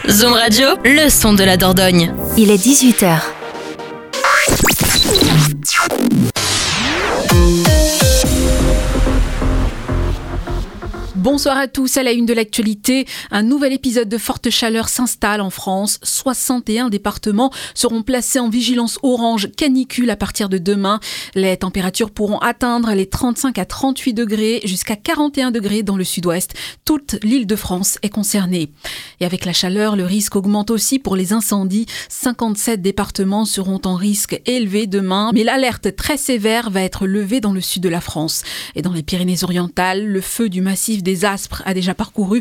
Zoom Radio, le son de la Dordogne. Il est 18h. Bonsoir à tous, à la une de l'actualité. Un nouvel épisode de forte chaleur s'installe en France. 61 départements seront placés en vigilance orange canicule à partir de demain. Les températures pourront atteindre les 35 à 38 degrés, jusqu'à 41 degrés dans le sud-ouest. Toute l'Île-de-France est concernée. Et avec la chaleur, le risque augmente aussi pour les incendies. 57 départements seront en risque élevé demain, mais l'alerte très sévère va être levée dans le sud de la France. Et dans les Pyrénées-Orientales, le feu du massif des Aspres a déjà parcouru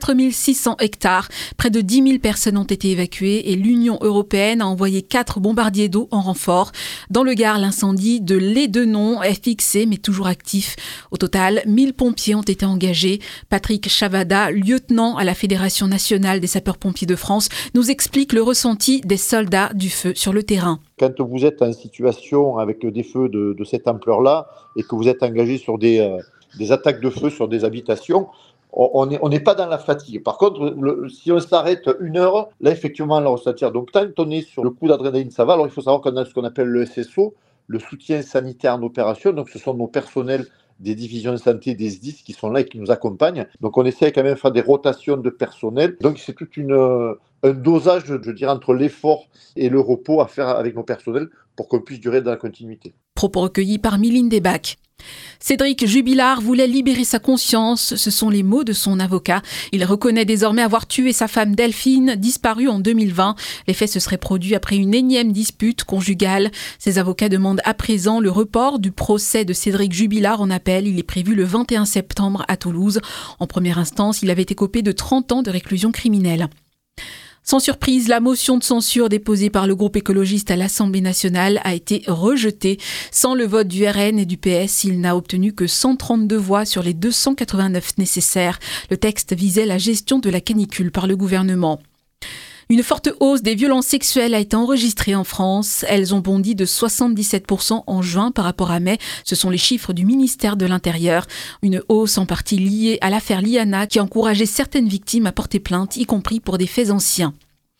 4600 hectares. Près de 10 000 personnes ont été évacuées et l'Union européenne a envoyé 4 bombardiers d'eau en renfort. Dans le Gard, l'incendie de l'Édenon est fixé mais toujours actif. Au total, 1000 pompiers ont été engagés. Patrick Chavada, lieutenant à la Fédération nationale des sapeurs-pompiers de France, nous explique le ressenti des soldats du feu sur le terrain. Quand vous êtes en situation avec des feux de cette ampleur-là et que vous êtes engagé sur des attaques de feu sur des habitations, on n'est pas dans la fatigue. Par contre, si on s'arrête une heure, là, effectivement, on la ressentir. Donc, tant qu'on est sur le coup d'adrénaline, ça va. Alors, il faut savoir qu'on a ce qu'on appelle le SSO, le soutien sanitaire en opération. Donc, ce sont nos personnels des divisions de santé, des SDIS qui sont là et qui nous accompagnent. Donc, on essaie quand même de faire des rotations de personnel. Donc, c'est tout un dosage, je dirais, entre l'effort et le repos à faire avec nos personnels pour qu'on puisse durer dans la continuité. Propos recueillis par Mylène Desbacs. Cédric Jubilard voulait libérer sa conscience, ce sont les mots de son avocat. Il reconnaît désormais avoir tué sa femme Delphine, disparue en 2020. Les faits se seraient produits après une énième dispute conjugale. Ses avocats demandent à présent le report du procès de Cédric Jubilard en appel. Il est prévu le 21 septembre à Toulouse. En première instance, il avait écopé de 30 ans de réclusion criminelle. Sans surprise, la motion de censure déposée par le groupe écologiste à l'Assemblée nationale a été rejetée. Sans le vote du RN et du PS, il n'a obtenu que 132 voix sur les 289 nécessaires. Le texte visait la gestion de la canicule par le gouvernement. Une forte hausse des violences sexuelles a été enregistrée en France. Elles ont bondi de 77% en juin par rapport à mai. Ce sont les chiffres du ministère de l'Intérieur. Une hausse en partie liée à l'affaire Liana qui a encouragé certaines victimes à porter plainte, y compris pour des faits anciens.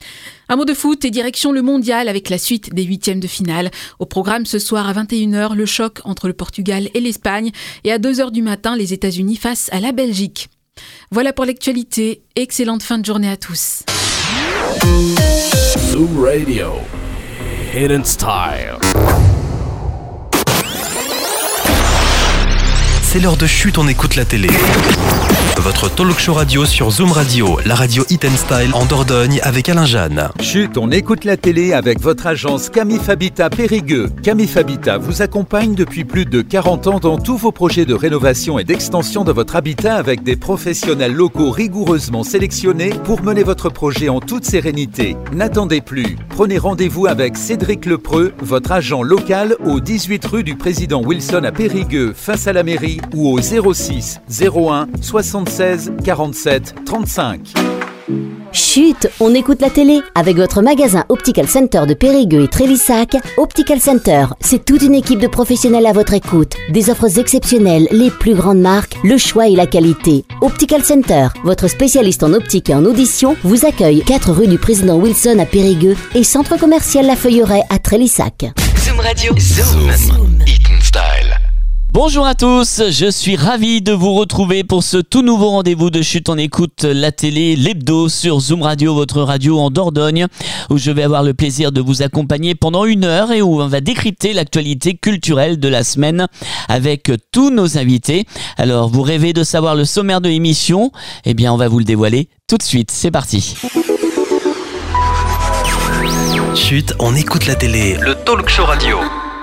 Un mot de foot et direction le mondial avec la suite des huitièmes de finale. Au programme ce soir à 21h, le choc entre le Portugal et l'Espagne. Et à 2h du matin, les États-Unis face à la Belgique. Voilà pour l'actualité. Excellente fin de journée à tous. Zoom Radio, Hidden Style. C'est l'heure de chute, on écoute la télé. Votre talk show radio sur Zoom Radio, la radio Hidden Style en Dordogne avec Alain Jeanne. Chut, on écoute la télé avec votre agence Camif Habitat Périgueux. Camif Habitat vous accompagne depuis plus de 40 ans dans tous vos projets de rénovation et d'extension de votre habitat avec des professionnels locaux rigoureusement sélectionnés pour mener votre projet en toute sérénité. N'attendez plus. Prenez rendez-vous avec Cédric Lepreux, votre agent local au 18 rue du Président Wilson à Périgueux, face à la mairie, ou au 06 01 76 47 35. Chut, on écoute la télé avec votre magasin Optical Center de Périgueux et Trélissac. Optical Center, c'est toute une équipe de professionnels à votre écoute. Des offres exceptionnelles, les plus grandes marques, le choix et la qualité. Optical Center, votre spécialiste en optique et en audition, vous accueille 4 rue du Président Wilson à Périgueux et centre commercial La Feuilleraie à Trélissac. Zoom Radio. Zoom Hidden Style. Bonjour à tous, je suis ravi de vous retrouver pour ce tout nouveau rendez-vous de Chute. On écoute la télé, l'hebdo sur Zoom Radio, votre radio en Dordogne, où je vais avoir le plaisir de vous accompagner pendant 1 heure et où on va décrypter l'actualité culturelle de la semaine avec tous nos invités. Alors, vous rêvez de savoir le sommaire de l'émission? Eh bien, on va vous le dévoiler tout de suite. C'est parti. Chute, on écoute la télé, le talk show radio.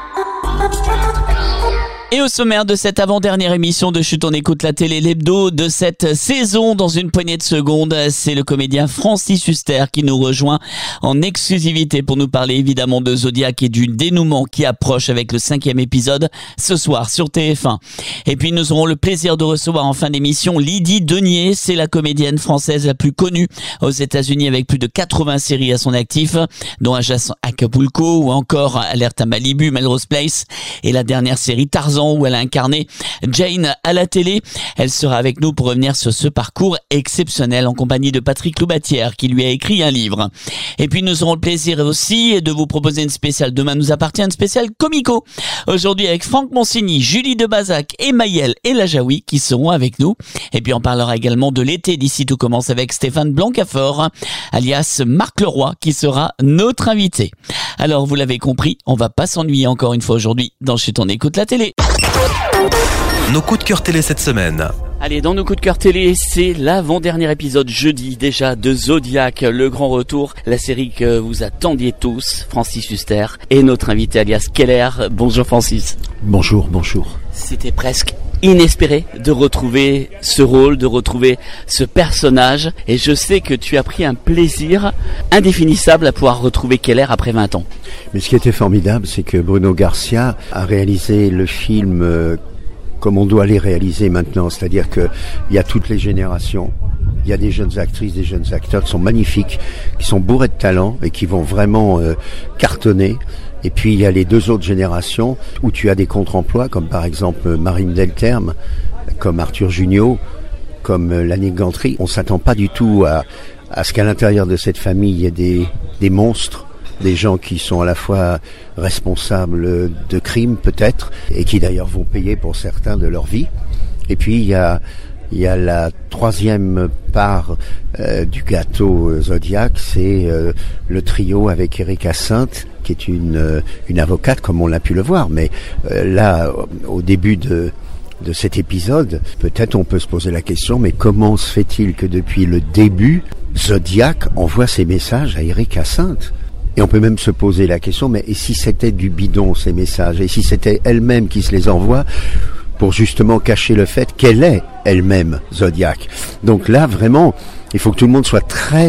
Et au sommaire de cette avant-dernière émission de Chute, on écoute la télé, l'hebdo de cette saison dans une poignée de secondes. C'est le comédien Francis Huster qui nous rejoint en exclusivité pour nous parler évidemment de Zodiac et du dénouement qui approche avec le 5e épisode ce soir sur TF1. Et puis nous aurons le plaisir de recevoir en fin d'émission Lydie Denier. C'est la comédienne française la plus connue aux États-Unis avec plus de 80 séries à son actif, dont Agence Acapulco ou encore Alerte à Malibu, Melrose Place et la dernière série Tarzan. ans où elle a incarné Jane à la télé. Elle sera avec nous pour revenir sur ce parcours exceptionnel en compagnie de Patrick Loubatière qui lui a écrit un livre. Et puis nous aurons le plaisir aussi de vous proposer une spéciale Demain nous appartient, une spéciale comico. Aujourd'hui avec Franck Monsigny, Julie Debazac et Maëlle et Lajaoui qui seront avec nous. Et puis on parlera également de l'été d'ici tout commence avec Stéphane Blancafort, alias Marc Leroy, qui sera notre invité. Alors vous l'avez compris, on va pas s'ennuyer encore une fois aujourd'hui dans Chut on écoute la télé. Nos coups de cœur télé cette semaine. Allez, dans nos coups de cœur télé, c'est l'avant-dernier épisode jeudi déjà de Zodiac, le grand retour, la série que vous attendiez tous, Francis Huster et notre invité alias Keller. Bonjour Francis. Bonjour. C'était presque inespéré de retrouver ce rôle, de retrouver ce personnage, et je sais que tu as pris un plaisir indéfinissable à pouvoir retrouver Keller après 20 ans. Mais ce qui était formidable, c'est que Bruno Garcia a réalisé le film comme on doit les réaliser maintenant, c'est-à-dire que il y a toutes les générations, il y a des jeunes actrices, des jeunes acteurs qui sont magnifiques, qui sont bourrés de talent et qui vont vraiment cartonner. Et puis il y a les deux autres générations où tu as des contre-emplois, comme par exemple Marine Delterme, comme Arthur Jugnot, comme Lannick Gantry. On s'attend pas du tout à ce qu'à l'intérieur de cette famille il y ait des monstres, des gens qui sont à la fois responsables de crimes peut-être, et qui d'ailleurs vont payer pour certains de leur vie. Et puis il y a la troisième part du gâteau Zodiac, c'est le trio avec Erika Sainte, qui est une avocate comme on l'a pu le voir. Mais là, au début de cet épisode, peut-être on peut se poser la question, mais comment se fait-il que depuis le début, Zodiac envoie ses messages à Erika Sainte ? Et on peut même se poser la question, mais et si c'était du bidon ces messages, et si c'était elle-même qui se les envoie pour justement cacher le fait qu'elle est elle-même Zodiac. Donc là, vraiment, il faut que tout le monde soit très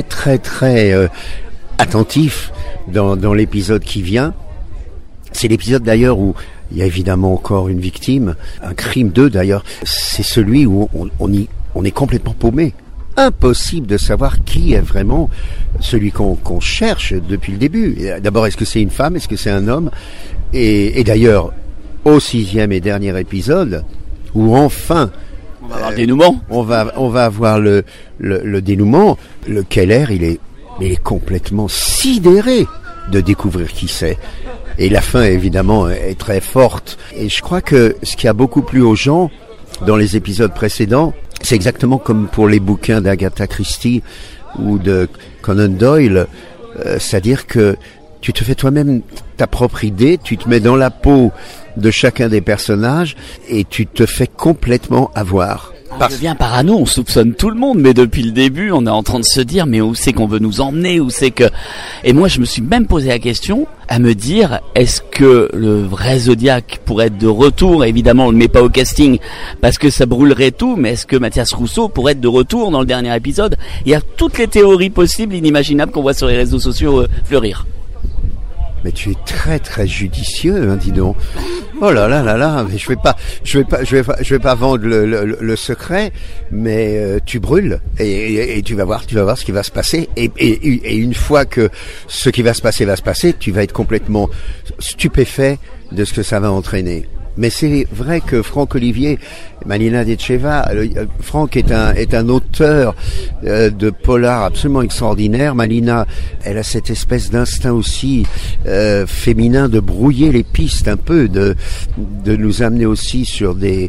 attentif dans l'épisode qui vient. C'est l'épisode d'ailleurs où il y a évidemment encore une victime, un crime 2 d'ailleurs. C'est celui où on est complètement paumé. Impossible de savoir qui est vraiment celui qu'on cherche depuis le début. D'abord, est-ce que c'est une femme, est-ce que c'est un homme? Et d'ailleurs, au 6e et dernier épisode, où enfin on va avoir le dénouement. On va avoir le dénouement. Le Keller, il est complètement sidéré de découvrir qui c'est. Et la fin, évidemment, est très forte. Et je crois que ce qui a beaucoup plu aux gens dans les épisodes précédents, c'est exactement comme pour les bouquins d'Agatha Christie ou de Conan Doyle, c'est-à-dire que tu te fais toi-même ta propre idée, tu te mets dans la peau de chacun des personnages et tu te fais complètement avoir. On devient parano, on soupçonne tout le monde, mais depuis le début, on est en train de se dire, mais où c'est qu'on veut nous emmener, où c'est que... Et moi, je me suis même posé la question, à me dire, est-ce que le vrai Zodiac pourrait être de retour? Évidemment, on le met pas au casting, parce que ça brûlerait tout, mais est-ce que Mathias Rousseau pourrait être de retour dans le dernier épisode? Il y a toutes les théories possibles, inimaginables, qu'on voit sur les réseaux sociaux fleurir. Mais tu es très judicieux, hein, dis donc. Oh là là, mais je vais pas vendre le secret, mais tu brûles et tu vas voir ce qui va se passer et une fois que ce qui va se passer, tu vas être complètement stupéfait de ce que ça va entraîner. Mais c'est vrai que Franck Olivier, Malina Detcheva, Franck est un auteur de polar absolument extraordinaire. Malina, elle a cette espèce d'instinct aussi féminin de brouiller les pistes un peu, de nous amener aussi sur des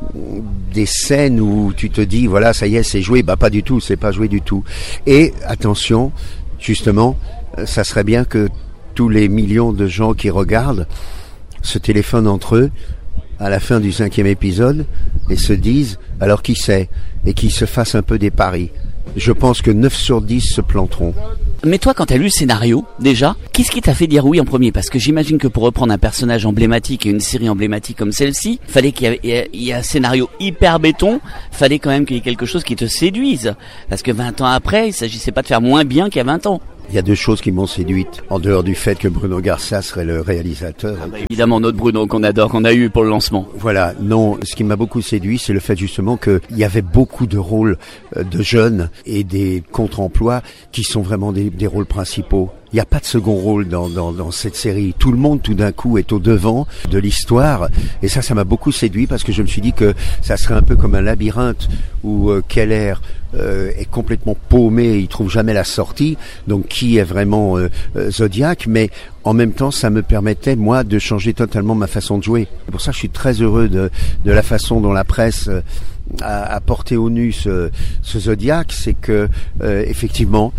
scènes où tu te dis voilà, ça y est, c'est joué. Bah pas du tout, c'est pas joué du tout. Et attention, justement, ça serait bien que tous les millions de gens qui regardent se téléphonent entre eux à la fin du 5e épisode et se disent alors qui c'est et qu'ils se fassent un peu des paris. Je pense que 9 sur 10 se planteront. Mais toi, quand t'as lu le scénario, déjà, qu'est-ce qui t'a fait dire oui en premier? Parce que j'imagine que pour reprendre un personnage emblématique et une série emblématique comme celle-ci, fallait qu'il y ait un scénario hyper béton, fallait quand même qu'il y ait quelque chose qui te séduise. Parce que 20 ans après, il s'agissait pas de faire moins bien qu'il y a 20 ans. Il y a deux choses qui m'ont séduite, en dehors du fait que Bruno Garcia serait le réalisateur. Évidemment, notre Bruno qu'on adore, qu'on a eu pour le lancement. Voilà, non, ce qui m'a beaucoup séduit, c'est le fait justement qu'il y avait beaucoup de rôles de jeunes et des contre-emplois qui sont vraiment des rôles principaux. Il n'y a pas de second rôle dans cette série. Tout le monde, tout d'un coup, est au devant de l'histoire. Et ça m'a beaucoup séduit parce que je me suis dit que ça serait un peu comme un labyrinthe où Keller est complètement paumé, il trouve jamais la sortie. Donc, qui est vraiment Zodiac? Mais en même temps, ça me permettait, moi, de changer totalement ma façon de jouer. C'est pour ça que je suis très heureux de la façon dont la presse a porté au nu ce Zodiac. C'est que effectivement,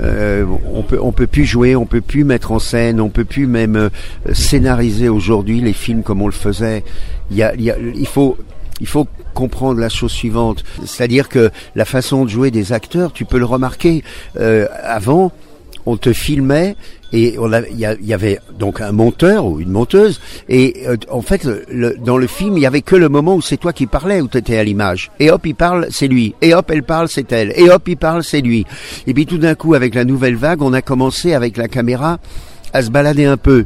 on peut plus jouer, on peut plus mettre en scène, on peut plus même scénariser aujourd'hui les films comme on le faisait. Il faut comprendre la chose suivante, c'est-à-dire que la façon de jouer des acteurs, tu peux le remarquer. Avant, on te filmait et il y avait donc un monteur ou une monteuse et en fait dans le film il y avait que le moment où c'est toi qui parlais, où tu étais à l'image, et hop il parle, c'est lui, et hop elle parle, c'est elle, et hop il parle, c'est lui. Et puis tout d'un coup avec la nouvelle vague, on a commencé avec la caméra à se balader un peu.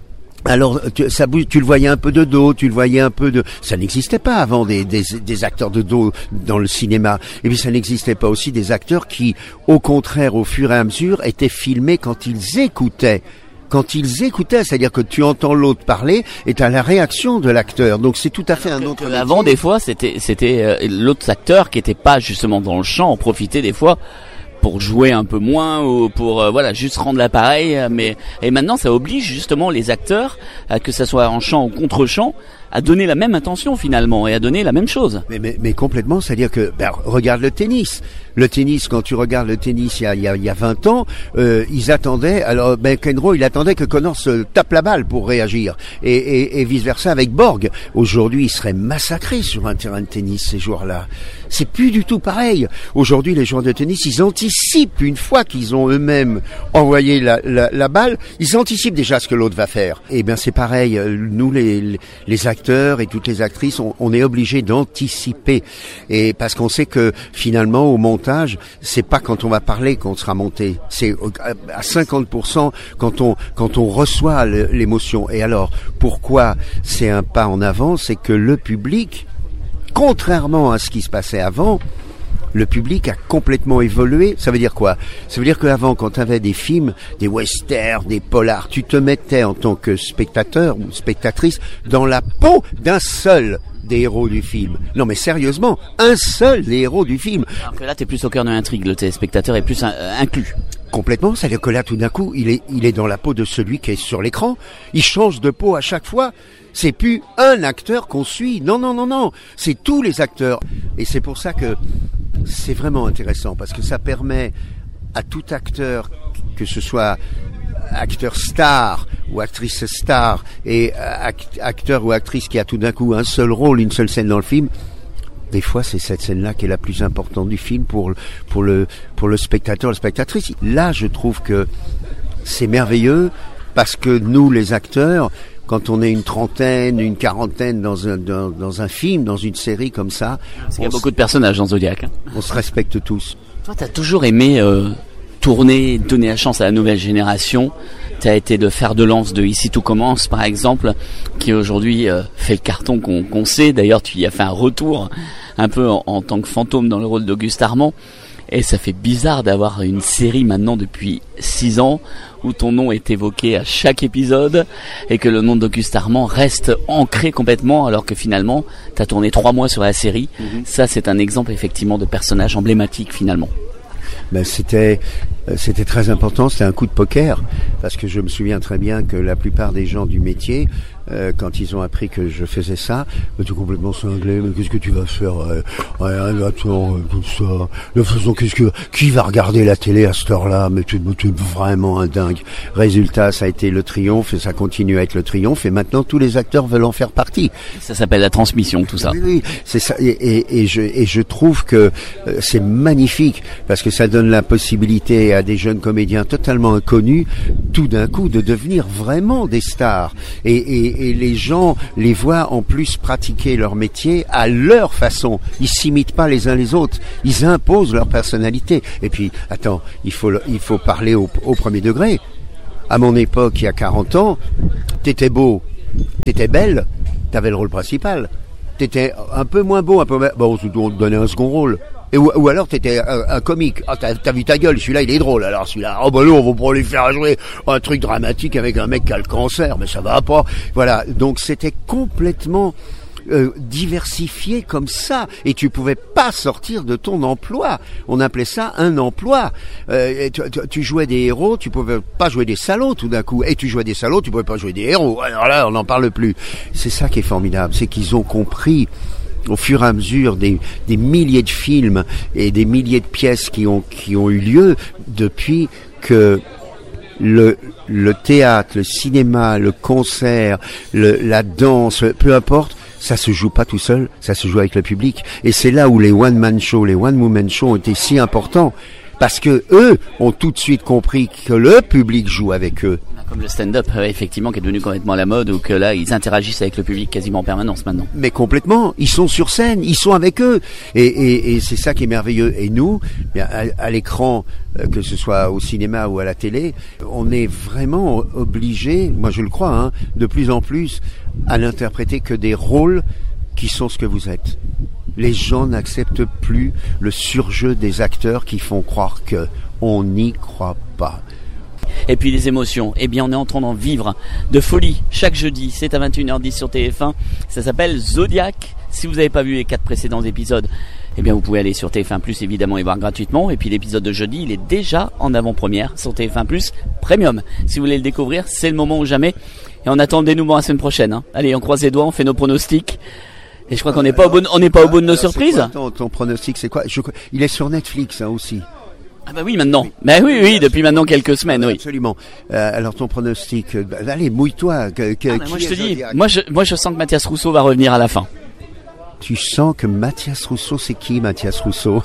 Alors ça bouge, tu le voyais un peu de dos, tu le voyais un peu de... Ça n'existait pas avant des acteurs de dos dans le cinéma. Et puis ça n'existait pas aussi des acteurs qui, au contraire, au fur et à mesure, étaient filmés quand ils écoutaient. C'est-à-dire que tu entends l'autre parler et tu as la réaction de l'acteur. Donc c'est tout à fait un autre métier. Avant, des fois, c'était l'autre acteur qui était pas justement dans le champ, en profitait des fois pour jouer un peu moins ou pour juste rendre l'appareil, et maintenant ça oblige justement les acteurs, que ça soit en chant ou contre-chant, à donner la même intention finalement et à donner la même chose. Mais complètement, c'est-à-dire que regarde le tennis. Le tennis, quand tu regardes le tennis il y a 20 ans, ils attendaient, alors McEnroe, il attendait que Connor se tape la balle pour réagir, et vice versa avec Borg. Aujourd'hui, ils seraient massacrés sur un terrain de tennis, ces joueurs-là. C'est plus du tout pareil. Aujourd'hui, les joueurs de tennis, ils anticipent, une fois qu'ils ont eux-mêmes envoyé la balle, ils anticipent déjà ce que l'autre va faire. Et bien c'est pareil, nous les acteurs et toutes les actrices, on est obligés d'anticiper, et parce qu'on sait que finalement au montage, c'est pas quand on va parler qu'on sera monté, c'est à 50% quand on reçoit l'émotion. Et alors pourquoi c'est un pas en avant? C'est que le public, contrairement à ce qui se passait avant, le public a complètement évolué. Ça veut dire quoi? Ça veut dire qu'avant, quand tu avais des films, des westerns, des polars, tu te mettais en tant que spectateur ou spectatrice dans la peau d'un seul des héros du film. Non mais sérieusement, un seul des héros du film. Alors que là, t'es plus au cœur de l'intrigue, le téléspectateur est plus inclus. Complètement, c'est-à-dire que là, tout d'un coup, il est dans la peau de celui qui est sur l'écran. Il change de peau à chaque fois. C'est plus un acteur qu'on suit. Non. C'est tous les acteurs. Et c'est pour ça que c'est vraiment intéressant, parce que ça permet à tout acteur, que ce soit acteur star ou actrice star, et acteur ou actrice qui a tout d'un coup un seul rôle, une seule scène dans le film, des fois c'est cette scène-là qui est la plus importante du film pour le spectateur, la spectatrice. Là, je trouve que c'est merveilleux, parce que nous, les acteurs, quand on est une trentaine, une quarantaine dans un film, dans une série comme ça, il y a beaucoup de personnages dans Zodiac. On se respecte tous. Toi, t'as toujours aimé tourner, donner la chance à la nouvelle génération. T'as été de fer de lance de Ici tout commence, par exemple, qui aujourd'hui fait le carton qu'on sait. D'ailleurs, tu y as fait un retour un peu en tant que fantôme dans le rôle d'Auguste Armand. Et ça fait bizarre d'avoir une série maintenant depuis 6 ans où ton nom est évoqué à chaque épisode et que le nom d'Auguste Armand reste ancré complètement, alors que finalement t'as tourné 3 mois sur la série. Ça, c'est un exemple effectivement de personnage emblématique finalement. C'était très important, c'était un coup de poker, parce que je me souviens très bien que la plupart des gens du métier, quand ils ont appris que je faisais ça, tu es complètement cinglé, mais qu'est-ce que tu vas faire? Attends, tout ça. De toute façon, qui va regarder la télé à cette heure-là? Mais tu es vraiment un dingue. Résultat, ça a été le triomphe, et ça continue à être le triomphe, et maintenant tous les acteurs veulent en faire partie. Ça s'appelle la transmission, tout ça. Oui, c'est ça. Et je trouve que c'est magnifique, parce que ça donne la possibilité à des jeunes comédiens totalement inconnus, tout d'un coup, de devenir vraiment des stars. Et les gens les voient en plus pratiquer leur métier à leur façon. Ils s'imitent pas les uns les autres. Ils imposent leur personnalité. Et puis, attends, il faut parler au premier degré. À mon époque, il y a 40 ans, t'étais beau, t'étais belle, t'avais le rôle principal. T'étais un peu moins beau, bon, on te donnait un second rôle. Ou alors t'étais un comique. Ah, t'as vu ta gueule, celui-là il est drôle. Alors celui-là, oh bah non, on va pas lui faire jouer un truc dramatique avec un mec qui a le cancer, mais ça va pas. Voilà, donc c'était complètement diversifié comme ça, et tu pouvais pas sortir de ton emploi. On appelait ça un emploi. Tu jouais des héros, tu pouvais pas jouer des salauds tout d'un coup, et tu jouais des salauds, tu pouvais pas jouer des héros. Alors là, on n'en parle plus. C'est ça qui est formidable, c'est qu'ils ont compris au fur et à mesure des milliers de films et des milliers de pièces qui ont eu lieu depuis que le théâtre, le cinéma, le concert, la danse, peu importe, ça se joue pas tout seul, ça se joue avec le public. Et c'est là où les one-man shows, les one-woman shows ont été si importants. Parce que eux ont tout de suite compris que le public joue avec eux. Comme le stand-up, effectivement, qui est devenu complètement à la mode, ou que là, ils interagissent avec le public quasiment en permanence maintenant. Mais complètement, ils sont sur scène, ils sont avec eux. Et c'est ça qui est merveilleux. Et nous, à l'écran, que ce soit au cinéma ou à la télé, on est vraiment obligé, moi je le crois, de plus en plus, à n'interpréter que des rôles qui sont ce que vous êtes. Les gens n'acceptent plus le surjeu des acteurs qui font croire que on n'y croit pas. Et puis les émotions, eh bien on est en train d'en vivre de folie chaque jeudi, c'est à 21h10 sur TF1, ça s'appelle Zodiac. Si vous n'avez pas vu les 4 précédents épisodes, eh bien vous pouvez aller sur TF1+, évidemment, et voir gratuitement. Et puis l'épisode de jeudi, il est déjà en avant-première sur TF1+, Premium. Si vous voulez le découvrir, c'est le moment ou jamais. Et on attend le dénouement la semaine prochaine. Allez, on croise les doigts, on fait nos pronostics. Et je crois qu'on n'est pas au bout de nos surprises. Ton pronostic, c'est quoi? Il est sur Netflix aussi. Ah bah oui, maintenant. Bah oui, depuis maintenant quelques semaines, oui. Absolument. Alors ton pronostic, allez, mouille-toi. Moi je te dis, moi je sens que Mathias Rousseau va revenir à la fin. Tu sens que Mathias Rousseau, c'est qui Mathias Rousseau?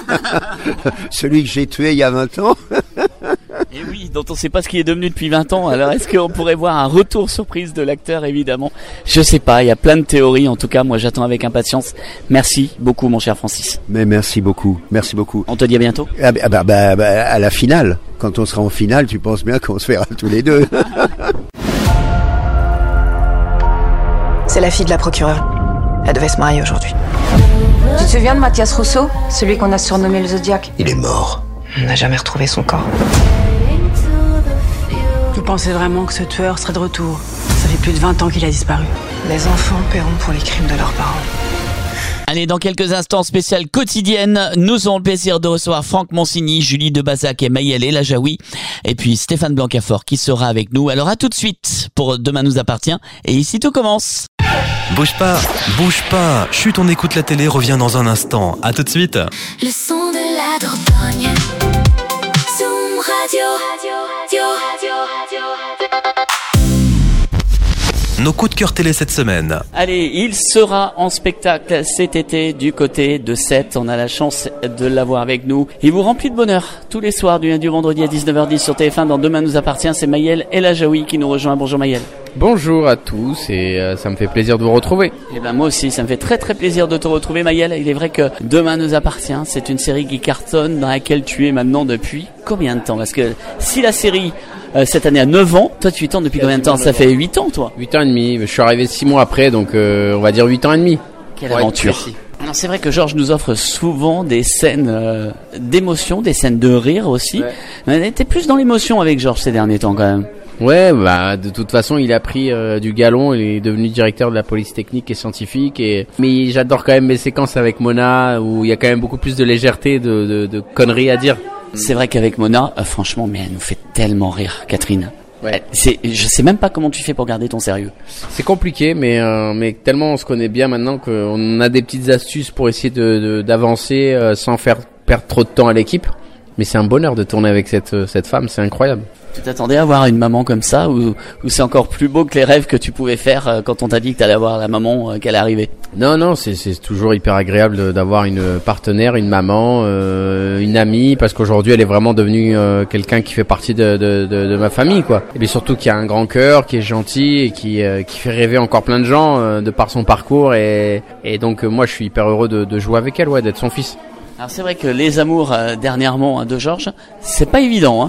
Celui que j'ai tué il y a 20 ans. Et oui, dont on ne sait pas ce qu'il est devenu depuis 20 ans. Alors est-ce qu'on pourrait voir un retour surprise de l'acteur, évidemment? Je sais pas, il y a plein de théories. En tout cas, moi j'attends avec impatience. Merci beaucoup, mon cher Francis. Mais merci beaucoup. On te dit à bientôt. À la finale. Quand on sera en finale, tu penses bien qu'on se verra tous les deux. C'est la fille de la procureure. Elle devait se marier aujourd'hui. Tu te souviens de Mathias Rousseau, celui qu'on a surnommé le Zodiac? Il est mort. On n'a jamais retrouvé son corps. Vous pensez vraiment que ce tueur serait de retour? Ça fait plus de 20 ans qu'il a disparu. Les enfants paieront pour les crimes de leurs parents. Allez, dans quelques instants, spéciale quotidienne, nous aurons le plaisir de recevoir Franck Monsigny, Julie Debazac et Maëlle Elajaoui, et puis Stéphane Blancafort qui sera avec nous. Alors à tout de suite pour Demain nous appartient, et ici tout commence. Bouge pas, Chut, on écoute la télé, revient dans un instant. À tout de suite. Le son de la Dordogne. Zoom Radio. Nos coups de cœur télé cette semaine. Allez, il sera en spectacle cet été du côté de Sète. On a la chance de l'avoir avec nous. Il vous remplit de bonheur tous les soirs du lundi au vendredi à 19h10 sur TF1 dans Demain nous appartient. C'est Maëlle Elajaoui qui nous rejoint. Bonjour Maëlle. Bonjour à tous et ça me fait plaisir de vous retrouver. Et ben moi aussi, ça me fait très très plaisir de te retrouver Maëlle. Il est vrai que Demain nous appartient, c'est une série qui cartonne dans laquelle tu es maintenant depuis combien de temps? Parce que si la série cette année a 9 ans, toi tu y tends depuis combien de temps? Ça fait 8 ans toi? 8 ans et demi, je suis arrivé 6 mois après donc on va dire 8 ans et demi. Quelle aventure. Alors c'est vrai que Georges nous offre souvent des scènes d'émotion, des scènes de rire aussi. Ouais. On était plus dans l'émotion avec Georges ces derniers temps quand même. Ouais, de toute façon, il a pris du galon, il est devenu directeur de la police technique et scientifique mais j'adore quand même mes séquences avec Mona où il y a quand même beaucoup plus de légèreté, de conneries à dire. C'est vrai qu'avec Mona, franchement, mais elle nous fait tellement rire, Catherine. Ouais. Je sais même pas comment tu fais pour garder ton sérieux. C'est compliqué, mais tellement on se connaît bien maintenant qu'on a des petites astuces pour essayer d'avancer sans faire perdre trop de temps à l'équipe. Mais c'est un bonheur de tourner avec cette femme, c'est incroyable. Tu t'attendais à avoir une maman comme ça ou c'est encore plus beau que les rêves que tu pouvais faire quand on t'a dit que t'allais avoir la maman qu'elle est arrivée? Non, c'est toujours hyper agréable d'avoir une partenaire, une maman, une amie, parce qu'aujourd'hui elle est vraiment devenue quelqu'un qui fait partie de ma famille, quoi. Et puis surtout qui a un grand cœur, qui est gentil et qui fait rêver encore plein de gens de par son parcours et donc moi je suis hyper heureux de jouer avec elle, d'être son fils. Alors c'est vrai que les amours dernièrement de Georges, c'est pas évident, hein.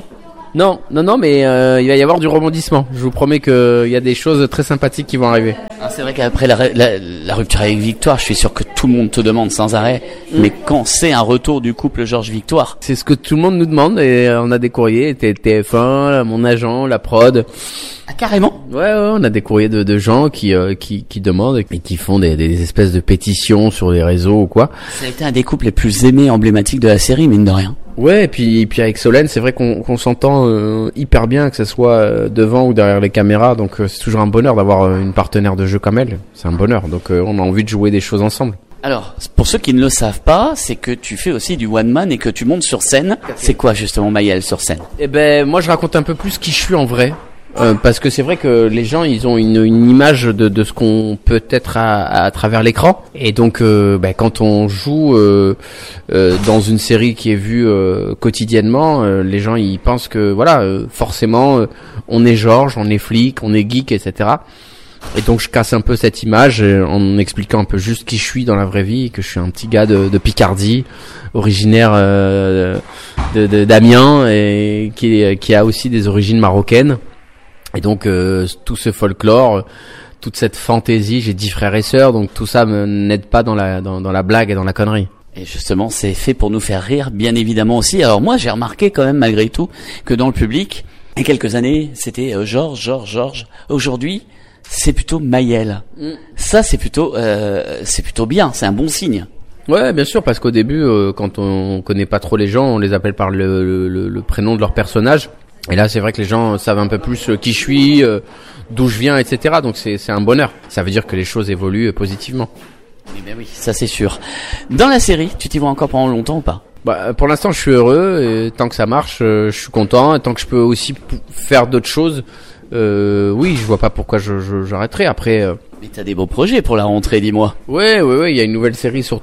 Non, mais il va y avoir du rebondissement. Je vous promets qu'il y a des choses très sympathiques qui vont arriver. Ah, c'est vrai qu'après la rupture avec Victoire, je suis sûr que tout le monde te demande sans arrêt, mais quand c'est un retour du couple Georges-Victoire? C'est ce que tout le monde nous demande et on a des courriers, TF1, mon agent, la prod. Ah, carrément? Ouais, on a des courriers de gens qui demandent et qui font des espèces de pétitions sur les réseaux ou quoi. Ça a été un des couples les plus aimés, emblématiques de la série, mine de rien. Ouais, et puis avec Solène, c'est vrai qu'on s'entend hyper bien, que ce soit devant ou derrière les caméras, donc c'est toujours un bonheur d'avoir une partenaire de jeu comme elle. C'est un bonheur, donc on a envie de jouer des choses ensemble. Alors, pour ceux qui ne le savent pas, c'est que tu fais aussi du one man et que tu montes sur scène. C'est quoi justement Maëlle sur scène? Eh ben, moi je raconte un peu plus qui je suis en vrai. Parce que c'est vrai que les gens ils ont une image de ce qu'on peut être à travers l'écran, et donc quand on joue dans une série qui est vue quotidiennement, les gens ils pensent que forcément on est Georges, on est flic, on est geek, etc. Et donc je casse un peu cette image en expliquant un peu juste qui je suis dans la vraie vie, que je suis un petit gars de Picardie, originaire d'Amiens, et qui a aussi des origines marocaines. Et donc tout ce folklore, toute cette fantaisie, j'ai 10 frères et sœurs, donc tout ça me n'aide pas dans la blague et dans la connerie. Et justement, c'est fait pour nous faire rire, bien évidemment aussi. Alors moi, j'ai remarqué quand même malgré tout que dans le public, il y a quelques années, c'était Georges. Aujourd'hui, c'est plutôt Maëlle. Ça, c'est plutôt bien, c'est un bon signe. Ouais, bien sûr, parce qu'au début, quand on connaît pas trop les gens, on les appelle par le prénom de leur personnage. Et là, c'est vrai que les gens savent un peu plus qui je suis, d'où je viens, etc. Donc c'est un bonheur. Ça veut dire que les choses évoluent positivement. Eh bien oui, ça c'est sûr. Dans la série, tu t'y vois encore pendant longtemps ou pas? Pour l'instant, je suis heureux. Et tant que ça marche, je suis content. Et tant que je peux aussi faire d'autres choses, oui, je vois pas pourquoi j'arrêterai. Après. Mais t'as des beaux projets pour la rentrée, dis-moi. Ouais. Il y a une nouvelle série sur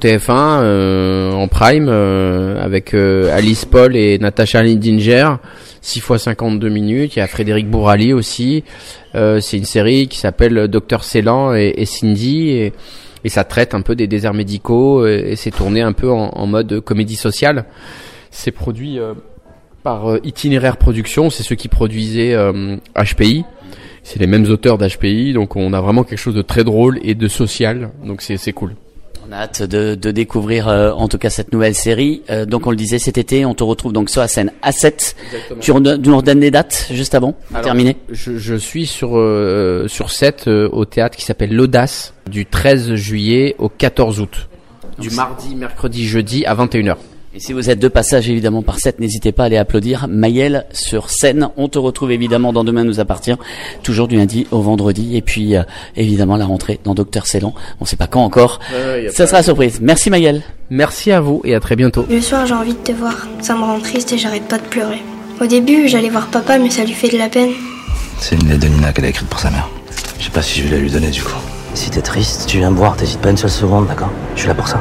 TF1 en prime avec Alice Paul et Natasha Lindinger. 6 x 52 minutes. Il y a Frédéric Bourali aussi. C'est une série qui s'appelle Docteur Ceylan et Cindy, et ça traite un peu des déserts médicaux, et c'est tourné un peu en mode comédie sociale. C'est produit par Itinéraire Productions. C'est ceux qui produisaient HPI. C'est les mêmes auteurs d'HPI, donc on a vraiment quelque chose de très drôle et de social. Donc c'est cool. On a hâte de découvrir en tout cas cette nouvelle série. Donc on le disait cet été, on te retrouve donc sur la scène à 7. Exactement. Tu nous redonnes les dates juste avant? Terminé. Je suis sur 7 au théâtre qui s'appelle l'Audace, du 13 juillet au 14 août. Du mardi, mercredi, jeudi à 21h. Et si vous êtes de passage évidemment par 7, n'hésitez pas à aller applaudir Maëlle sur scène. On te retrouve évidemment dans Demain nous appartient, toujours du lundi au vendredi. Et puis évidemment la rentrée dans Docteur Ceylan. On sait pas quand encore. Ça sera la surprise. Merci Maëlle. Merci à vous et à très bientôt. Le soir j'ai envie de te voir. Ça me rend triste et j'arrête pas de pleurer. Au début j'allais voir papa mais ça lui fait de la peine. C'est une lettre de Nina qu'elle a écrite pour sa mère. Je sais pas si je vais la lui donner du coup. Si t'es triste, tu viens me voir, t'hésites pas une seule seconde, d'accord? Je suis là pour ça.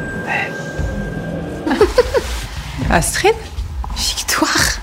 Astrid? Victoire?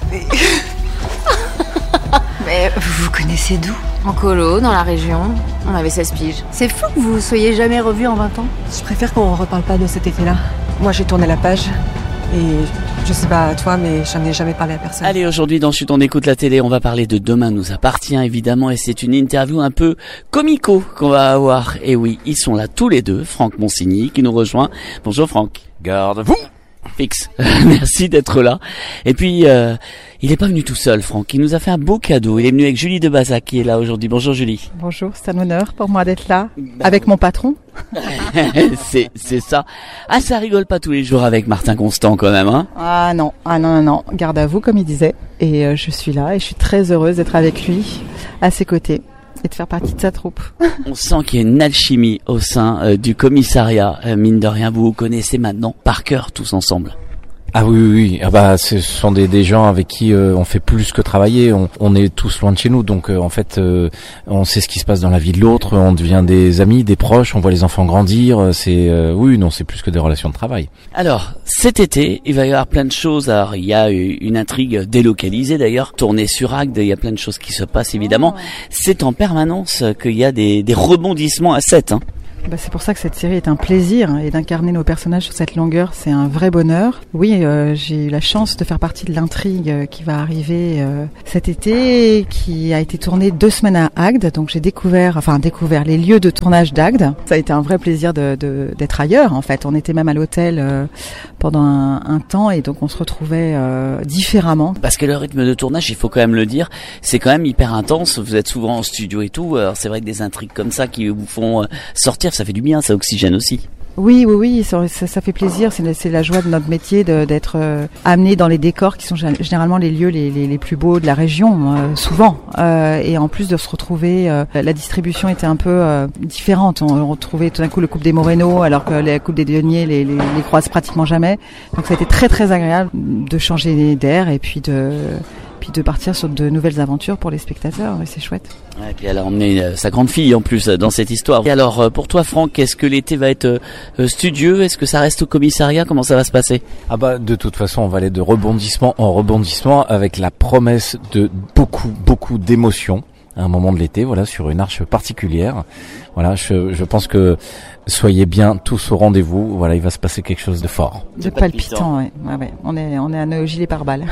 Mais vous vous connaissez d'où? En colo, dans la région. On avait 16 piges. C'est fou que vous vous soyez jamais revus en 20 ans. Je préfère qu'on reparle pas de cet été-là. Moi, j'ai tourné la page. Et je sais pas toi, mais j'en ai jamais parlé à personne. Allez, aujourd'hui dans Chut on écoute la télé, on va parler de Demain nous appartient évidemment, et c'est une interview un peu comico qu'on va avoir. Et oui, ils sont là tous les deux. Franck Monsigny qui nous rejoint. Bonjour Franck. Garde-vous. Fixe. Merci d'être là. Et puis, il est pas venu tout seul, Franck. Il nous a fait un beau cadeau. Il est venu avec Julie de Bazac qui est là aujourd'hui. Bonjour Julie. Bonjour, c'est un honneur pour moi d'être là avec mon patron. c'est ça. Ah, ça rigole pas tous les jours avec Martin Constant quand même, hein? Ah non. Garde à vous, comme il disait. Et je suis là et je suis très heureuse d'être avec lui, à ses côtés, et de faire partie de sa troupe. On sent qu'il y a une alchimie au sein du commissariat. Mine de rien, vous vous connaissez maintenant par cœur tous ensemble. Ah oui. Ah bah, ce sont des gens avec qui on fait plus que travailler. On est tous loin de chez nous, donc en fait, on sait ce qui se passe dans la vie de l'autre. On devient des amis, des proches. On voit les enfants grandir. C'est c'est plus que des relations de travail. Alors, cet été, il va y avoir plein de choses. Alors, il y a une intrigue délocalisée d'ailleurs, tournée sur Agde. Il y a plein de choses qui se passent évidemment. C'est en permanence qu'il y a des rebondissements à 7. Hein. C'est pour ça que cette série est un plaisir et d'incarner nos personnages sur cette longueur, c'est un vrai bonheur. Oui, j'ai eu la chance de faire partie de l'intrigue qui va arriver cet été, qui a été tournée 2 semaines à Agde. Donc j'ai découvert les lieux de tournage d'Agde. Ça a été un vrai plaisir d'être ailleurs en fait. On était même à l'hôtel pendant un temps et donc on se retrouvait différemment. Parce que le rythme de tournage, il faut quand même le dire, c'est quand même hyper intense. Vous êtes souvent en studio et tout. Alors c'est vrai que des intrigues comme ça qui vous font sortir, ça fait du bien, ça oxygène aussi. Oui, ça fait plaisir. C'est la joie de notre métier d'être amené dans les décors qui sont généralement les lieux les plus beaux de la région, souvent. Et en plus de se retrouver, la distribution était un peu différente. On retrouvait tout d'un coup le couple des Moreno, alors que les couples des Dionniers les croisent pratiquement jamais. Donc ça a été très très agréable de changer d'air et puis de partir sur de nouvelles aventures pour les spectateurs, et c'est chouette. Ouais, et puis elle a emmené sa grande fille en plus dans cette histoire. Et alors pour toi Franck, est-ce que l'été va être studieux? Est-ce que ça reste au commissariat? Comment ça va se passer? De toute façon on va aller de rebondissement en rebondissement avec la promesse de beaucoup d'émotions à un moment de l'été, voilà, sur une arche particulière. Voilà, je pense que soyez bien tous au rendez-vous. Voilà, il va se passer quelque chose de fort. De palpitant, ouais. On est à nos gilets pare-balles.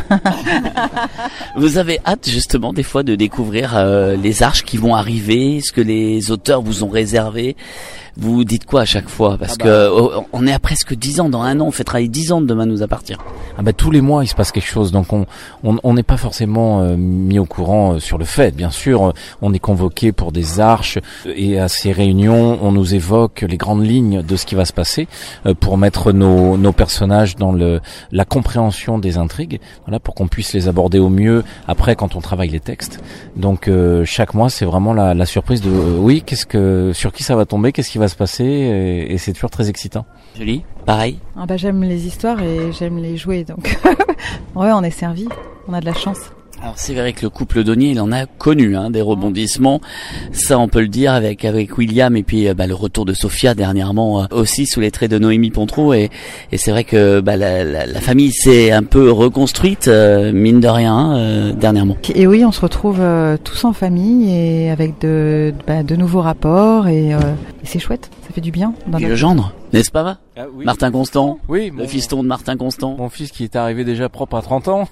Vous avez hâte justement des fois de découvrir les arches qui vont arriver, ce que les auteurs vous ont réservé. Vous dites quoi à chaque fois? Parce que on est à presque 10 ans, dans un an, on fait travailler 10 ans de Demain nous appartient. Tous les mois il se passe quelque chose, donc on n'est pas forcément mis au courant sur le fait. Bien sûr, on est convoqué pour des arches et à ces réunions, on nous évoque les grandes lignes de ce qui va se passer pour mettre nos personnages dans la compréhension des intrigues, voilà, pour qu'on puisse les aborder au mieux après quand on travaille les textes. Donc chaque mois, c'est vraiment la surprise de sur qui ça va tomber, qu'est-ce qui va se passer, et c'est toujours très excitant. Julie, pareil? J'aime les histoires et j'aime les jouer, donc ouais, on est servi, on a de la chance. Alors c'est vrai que le couple Donnier, il en a connu des rebondissements, ça on peut le dire, avec William, et puis le retour de Sophia dernièrement aussi sous les traits de Noémie Pontreau, et c'est vrai que la famille s'est un peu reconstruite mine de rien dernièrement. Et oui, on se retrouve tous en famille et avec de nouveaux rapports, et c'est chouette, ça fait du bien. Et le gendre, n'est-ce pas? Oui. Martin Constant, oui, le fiston de Martin Constant. Mon fils qui est arrivé déjà propre à 30 ans.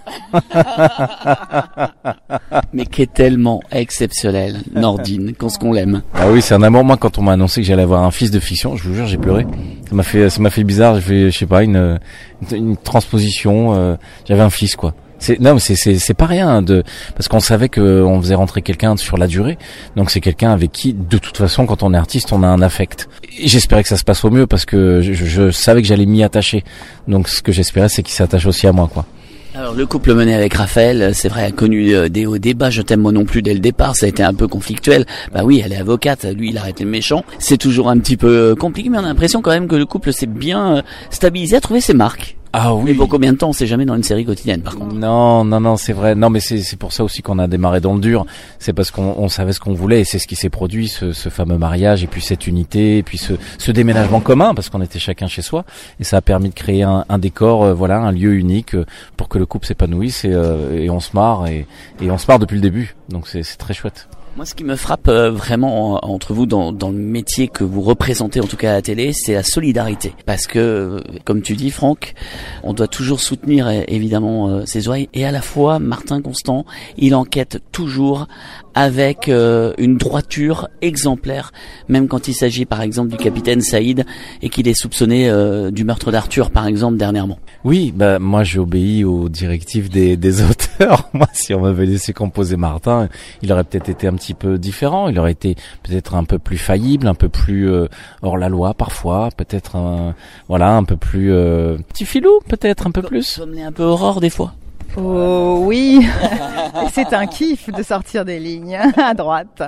Mais qui est tellement exceptionnel, Nordine, qu'on l'aime. Ah oui, c'est un amour. Moi, quand on m'a annoncé que j'allais avoir un fils de fiction, je vous jure, j'ai pleuré. Ça m'a fait bizarre. J'ai fait, je sais pas, une transposition. J'avais un fils, quoi. C'est pas rien parce qu'on savait qu'on faisait rentrer quelqu'un sur la durée. Donc c'est quelqu'un avec qui, de toute façon, quand on est artiste, on a un affect. Et j'espérais que ça se passe au mieux parce que je savais que j'allais m'y attacher. Donc ce que j'espérais, c'est qu'il s'attache aussi à moi, quoi. Alors le couple mené avec Raphaël, c'est vrai, a connu des hauts débats. Je t'aime moi non plus dès le départ, ça a été un peu conflictuel. Oui, elle est avocate, lui il arrête les méchants. C'est toujours un petit peu compliqué, mais on a l'impression quand même que le couple s'est bien stabilisé, a trouvé ses marques. Ah oui. Mais pour combien de temps, on sait jamais dans une série quotidienne, par contre. Non, c'est vrai. Non, mais c'est pour ça aussi qu'on a démarré dans le dur. C'est parce qu'on savait ce qu'on voulait, et c'est ce qui s'est produit, ce fameux mariage, et puis cette unité, et puis ce déménagement commun, parce qu'on était chacun chez soi, et ça a permis de créer un décor, un lieu unique pour que le couple s'épanouisse, et on se marre, et on se marre depuis le début. Donc c'est très chouette. Moi, ce qui me frappe vraiment entre vous dans le métier que vous représentez, en tout cas à la télé, c'est la solidarité. Parce que, comme tu dis, Franck, on doit toujours soutenir évidemment ses oreilles. Et à la fois, Martin Constant, il enquête toujours avec une droiture exemplaire, même quand il s'agit par exemple du capitaine Saïd et qu'il est soupçonné du meurtre d'Arthur, par exemple, dernièrement. Oui, moi j'ai obéi aux directives des auteurs. Moi, si on m'avait laissé composer Martin, il aurait peut-être été un petit peu différent. Il aurait été peut-être un peu plus faillible, un peu plus hors la loi parfois, peut-être un peu plus petit filou, peut-être un peu plus. Comme un peu Aurore des fois. Oh oui, c'est un kiff de sortir des lignes à droite.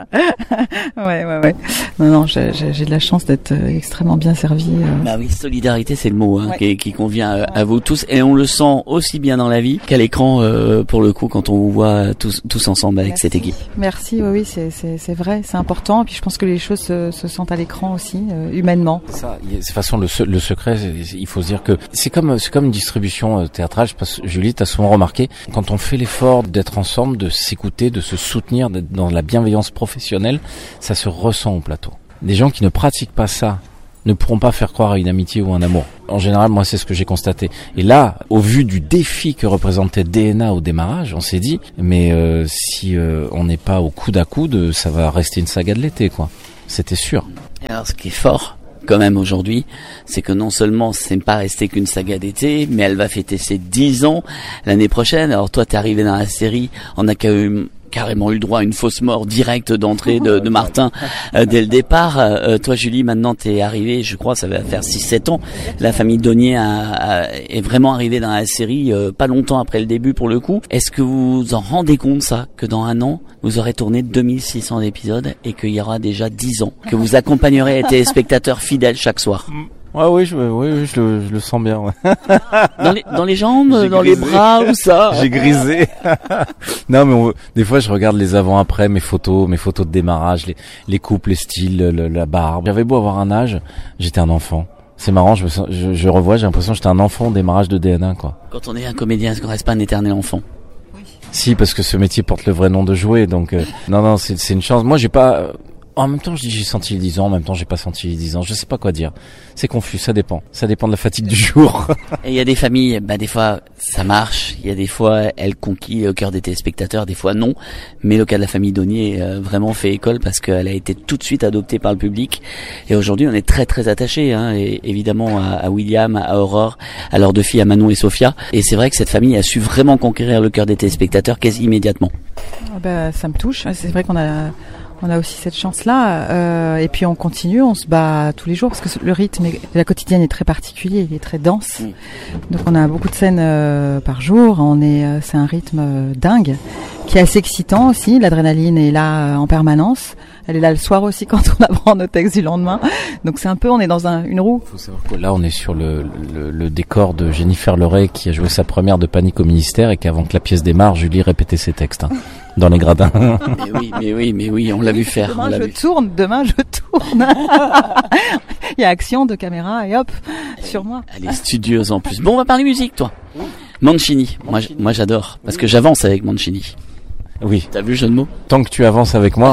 Ouais. Non, j'ai de la chance d'être extrêmement bien servi. Oui, solidarité, c'est le mot qui convient à vous tous, et on le sent aussi bien dans la vie qu'à l'écran pour le coup quand on vous voit tous ensemble avec cette équipe. Merci, oui, c'est vrai, c'est important. Et puis je pense que les choses se sentent à l'écran aussi, humainement. Ça, de toute façon, le secret, il faut se dire que c'est comme une distribution théâtrale. Je pense, Julie, t'as souvent remarqué, quand on fait l'effort d'être ensemble, de s'écouter, de se soutenir, d'être dans la bienveillance professionnelle, ça se ressent au plateau. Des gens qui ne pratiquent pas ça ne pourront pas faire croire à une amitié ou un amour. En général, moi, c'est ce que j'ai constaté. Et là, au vu du défi que représentait DNA au démarrage, on s'est dit, mais si on n'est pas au coude à coude, ça va rester une saga de l'été, quoi. C'était sûr. Et alors, ce qui est fort, quand même, aujourd'hui, c'est que non seulement c'est pas resté qu'une saga d'été, mais elle va fêter ses 10 ans l'année prochaine. Alors toi, t'es arrivé dans la série en carrément eu le droit à une fausse mort directe d'entrée de Martin dès le départ. Toi, Julie, maintenant t'es arrivée, je crois, ça va faire 6-7 ans. La famille Donnier est vraiment arrivée dans la série pas longtemps après le début pour le coup. Est-ce que vous vous en rendez compte, ça, que dans un an, vous aurez tourné 2600 épisodes et qu'il y aura déjà 10 ans, que vous accompagnerez les téléspectateurs fidèles chaque soir? Oui, je le sens bien. Ouais. Dans les jambes, dans les bras, ou ça? J'ai grisé. Non, mais des fois, je regarde les avant-après, mes photos de démarrage, les coupes, les styles, la barbe. J'avais beau avoir un âge, j'étais un enfant. C'est marrant, je revois, j'ai l'impression que j'étais un enfant au démarrage de DNA, quoi. Quand on est un comédien, est-ce qu'on reste pas un éternel enfant? Si, parce que ce métier porte le vrai nom de jouer, donc non, c'est une chance. Moi, j'ai pas. En même temps, je dis j'ai senti les 10 ans, en même temps, j'ai pas senti les 10 ans. Je sais pas quoi dire. C'est confus, ça dépend. Ça dépend de la fatigue du jour. Et il y a des familles, des fois, ça marche. Il y a des fois, elles conquillent le cœur des téléspectateurs, des fois non. Mais le cas de la famille Donnier vraiment fait école parce qu'elle a été tout de suite adoptée par le public. Et aujourd'hui, on est très très attachés, et évidemment à William, à Aurore, à leurs deux filles, à Manon et Sophia. Et c'est vrai que cette famille a su vraiment conquérir le cœur des téléspectateurs quasi immédiatement. Ça me touche. C'est vrai qu'on a aussi cette chance-là, et puis on continue, on se bat tous les jours parce que le rythme de la quotidienne est très particulier, il est très dense. Donc on a beaucoup de scènes par jour. C'est un rythme dingue qui est assez excitant aussi. L'adrénaline est là en permanence. Elle est là le soir aussi quand on apprend nos textes du lendemain. Donc c'est un peu, on est dans une roue. Il faut savoir que là on est sur le décor de Jennifer Leray qui a joué sa première de Panique au ministère et qu'avant que la pièce démarre, Julie répétait ses textes dans les gradins. Mais oui, on l'a vu faire. Demain je tourne. Il y a action de caméra et hop, sur moi. Elle est studieuse en plus. Bon, on va parler musique, toi. Mancini, moi j'adore parce que j'avance avec Mancini. Oui. T'as vu le jeu de mots? Tant que tu avances avec moi.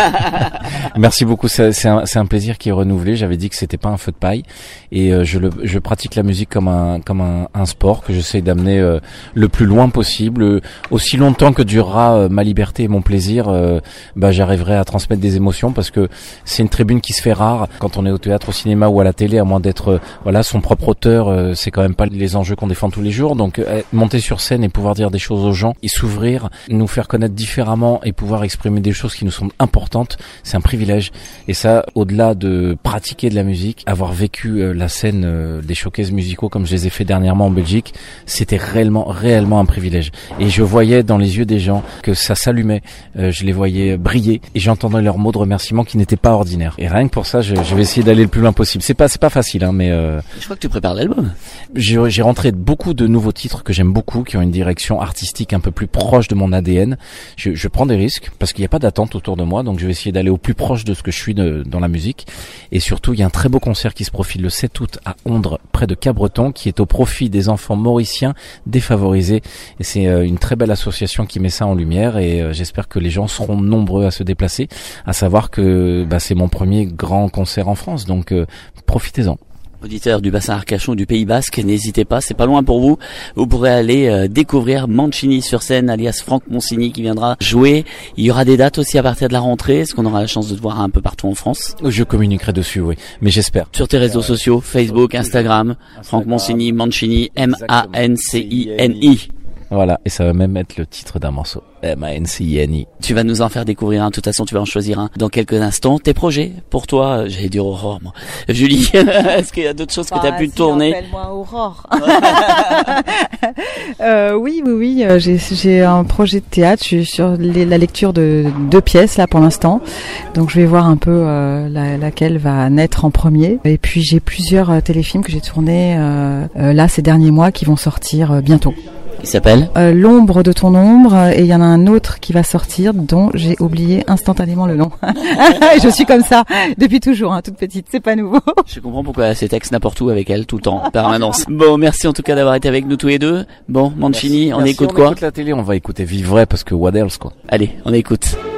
Merci beaucoup. C'est un plaisir qui est renouvelé. J'avais dit que c'était pas un feu de paille. Et je pratique la musique comme un sport que j'essaie d'amener le plus loin possible. Aussi longtemps que durera ma liberté et mon plaisir, j'arriverai à transmettre des émotions parce que c'est une tribune qui se fait rare quand on est au théâtre, au cinéma ou à la télé, à moins d'être son propre auteur. C'est quand même pas les enjeux qu'on défend tous les jours. Donc monter sur scène et pouvoir dire des choses aux gens et s'ouvrir, nous faire connaître différemment et pouvoir exprimer des choses qui nous semblent importantes, c'est un privilège. Et ça, au-delà de pratiquer de la musique, avoir vécu la scène des showcases musicaux comme je les ai fait dernièrement en Belgique, c'était réellement un privilège. Et je voyais dans les yeux des gens que ça s'allumait, je les voyais briller et j'entendais leurs mots de remerciement qui n'étaient pas ordinaires. Et rien que pour ça, je vais essayer d'aller le plus loin possible. C'est pas facile, mais je crois que tu prépares l'album. J'ai rentré beaucoup de nouveaux titres que j'aime beaucoup, qui ont une direction artistique un peu plus proche de mon ADN. Je prends des risques parce qu'il n'y a pas d'attente autour de moi, donc je vais essayer d'aller au plus proche de ce que je suis dans la musique. Et surtout, il y a un très beau concert qui se profile le 7 août à Ondres, près de Cabreton, qui est au profit des enfants mauriciens défavorisés. Et c'est une très belle association qui met ça en lumière et j'espère que les gens seront nombreux à se déplacer. À savoir que c'est mon premier grand concert en France, donc profitez-en. Auditeurs du bassin Arcachon, du Pays Basque, n'hésitez pas, c'est pas loin pour vous. Vous pourrez aller découvrir Mancini sur scène, alias Franck Moncini, qui viendra jouer. Il y aura des dates aussi à partir de la rentrée. Est-ce qu'on aura la chance de te voir un peu partout en France? Je communiquerai dessus, oui, mais j'espère. Sur tes réseaux sociaux, Facebook, Instagram, Franck Moncini, Mancini, M-A-N-C-I-N-I. Voilà, et ça va même être le titre d'un morceau, M-A-N-C-I-N-I. Tu vas nous en faire découvrir un, de toute façon tu vas en choisir un dans quelques instants. Tes projets pour toi, j'allais dire Aurore moi. Julie, est-ce qu'il y a d'autres choses que tu as pu tourner? Appelle-moi Aurore. Oui, j'ai un projet de théâtre, je suis sur la lecture de 2 pièces là pour l'instant. Donc je vais voir un peu laquelle va naître en premier. Et puis j'ai plusieurs téléfilms que j'ai tournés là ces derniers mois qui vont sortir bientôt. Qui s'appelle L'ombre de ton ombre, et il y en a un autre qui va sortir dont j'ai oublié instantanément le nom. Je suis comme ça depuis toujours, toute petite, c'est pas nouveau. Je comprends pourquoi ces textes n'importe où avec elle tout le temps, en permanence. Bon, merci en tout cas d'avoir été avec nous tous les deux. Bon, Mancini, on écoute quoi? On écoute la télé, on va écouter Vivre Vrai parce que what else quoi. Allez, on écoute.